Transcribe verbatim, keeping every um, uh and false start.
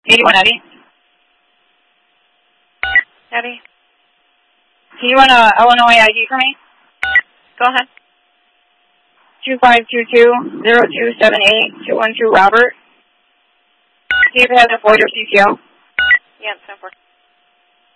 eighty-one, Eddie. Eddie? Can you run a Illinois I D for me? Go ahead. two five two two, zero two seven eight, two one two, Robert. See if it has a Ford or C C O. Yeah, it's not working.